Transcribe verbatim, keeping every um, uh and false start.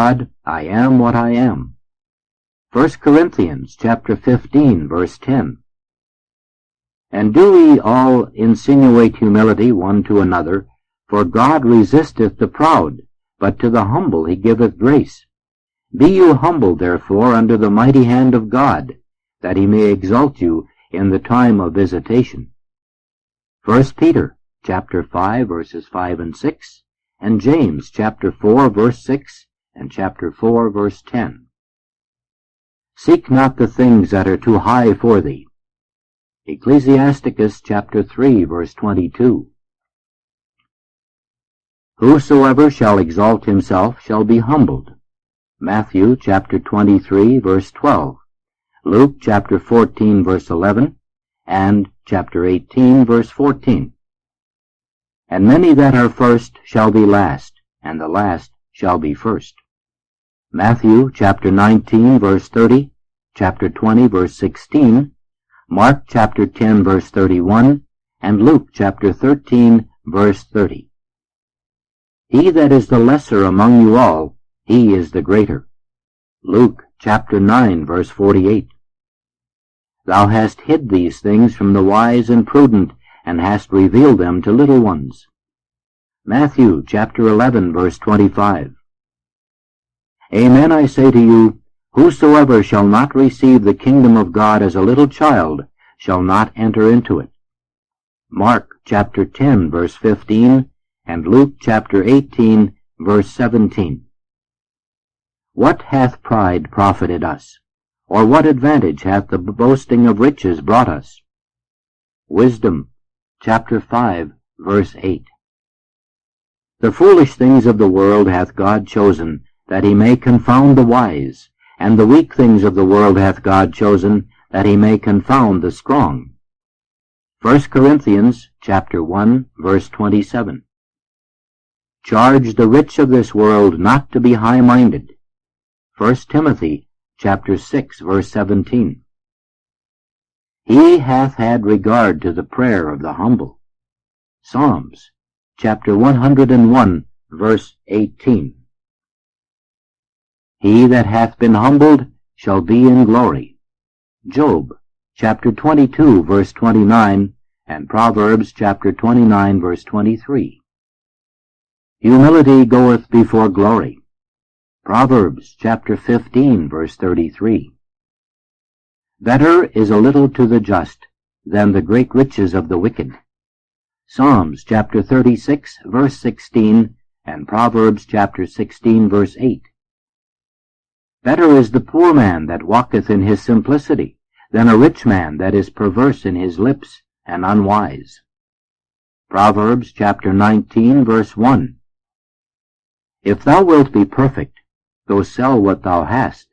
God, I am what I am. First Corinthians chapter fifteen, verse ten. And do ye all insinuate humility one to another, for God resisteth the proud, but to the humble he giveth grace. Be you humble, therefore, under the mighty hand of God, that he may exalt you in the time of visitation. First Peter chapter five, verses five and six, and James chapter four, verse six, and chapter four, verse ten. Seek not the things that are too high for thee. Ecclesiasticus chapter three, verse twenty-two. Whosoever shall exalt himself shall be humbled. Matthew chapter twenty-three, verse twelve. Luke chapter fourteen, verse eleven, and chapter eighteen, verse fourteen. And many that are first shall be last, and the last shall be first. Matthew chapter nineteen, verse thirty, chapter twenty, verse sixteen, Mark chapter ten, verse thirty-one, and Luke chapter thirteen, verse thirty. He that is the lesser among you all, he is the greater. Luke chapter nine, verse forty-eight. Thou hast hid these things from the wise and prudent, and hast revealed them to little ones. Matthew chapter eleven, verse twenty-five. Amen, I say to you, whosoever shall not receive the kingdom of God as a little child shall not enter into it. Mark chapter ten, verse fifteen, and Luke chapter eighteen, verse seventeen. What hath pride profited us? Or what advantage hath the boasting of riches brought us? Wisdom chapter five, verse eight. The foolish things of the world hath God chosen, that he may confound the wise, and the weak things of the world hath God chosen, that he may confound the strong. First Corinthians chapter one, verse twenty-seven. Charge the rich of this world not to be high-minded. First Timothy chapter six, verse seventeen. He hath had regard to the prayer of the humble. Psalms chapter one hundred and one, verse eighteen. He that hath been humbled shall be in glory. Job chapter twenty-two, verse twenty-nine, and Proverbs chapter twenty-nine, verse twenty-three. Humility goeth before glory. Proverbs chapter fifteen, verse thirty-three. Better is a little to the just than the great riches of the wicked. Psalms chapter thirty-six, verse sixteen, and Proverbs chapter sixteen, verse eight. Better is the poor man that walketh in his simplicity than a rich man that is perverse in his lips and unwise. Proverbs chapter nineteen, verse one. If thou wilt be perfect, go sell what thou hast,